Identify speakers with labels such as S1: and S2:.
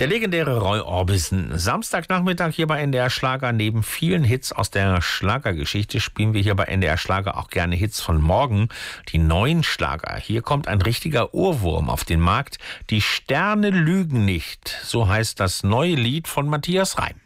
S1: Der legendäre Roy Orbison. Samstagnachmittag hier bei NDR Schlager. Neben vielen Hits aus der Schlagergeschichte spielen wir hier bei NDR Schlager auch gerne Hits von morgen. Die neuen Schlager. Hier kommt ein richtiger Ohrwurm auf den Markt. Die Sterne lügen nicht. So heißt das neue Lied von Matthias Reim.